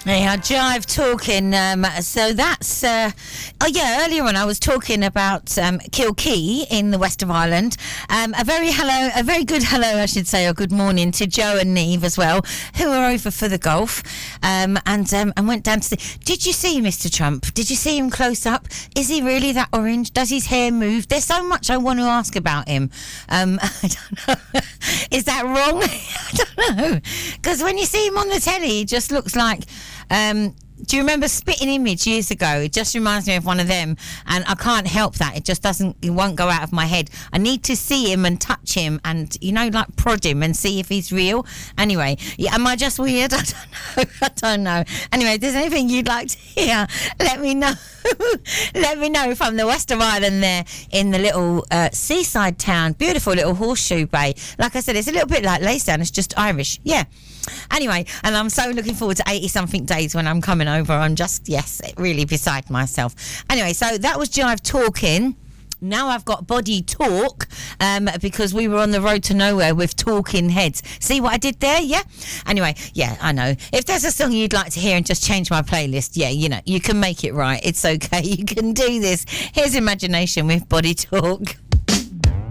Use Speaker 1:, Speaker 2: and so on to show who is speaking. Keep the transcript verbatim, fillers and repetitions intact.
Speaker 1: Yeah, Jive talking. Um, so that's. Uh, oh, yeah, earlier on I was talking about um, Kilkee in the west of Ireland. Um, a very hello, a very good hello, I should say, or good morning to Joe and Neve as well, who are over for the golf um, and um, and went down to see. Did you see Mister Trump? Did you see him close up? Is he really that orange? Does his hair move? There's so much I want to ask about him. Um, I don't know. Is that wrong? I don't know. Because when you see him on the telly, he just looks like. Um, do you remember Spitting Image years ago? It just reminds me of one of them, and I can't help that. It just doesn't, it won't go out of my head. I need to see him and touch him and, you know, like prod him and see if he's real. Anyway, yeah, am I just weird? I don't know. I don't know. Anyway, if there's anything you'd like to hear, let me know. Let me know from the west of Ireland there in the little uh, seaside town. Beautiful little horseshoe bay. Like I said, it's a little bit like Lacetown. It's just Irish. Yeah. Anyway, and I'm so looking forward to eighty-something days when I'm coming over. I'm just, yes, really beside myself. Anyway, so that was Jive talking. Now I've got body talk um, because we were on the road to nowhere with talking heads. See what I did there? Yeah? Anyway, yeah, I know. If there's a song you'd like to hear and just change my playlist, yeah, you know, you can make it right. It's okay. You can do this. Here's Imagination with Body Talk.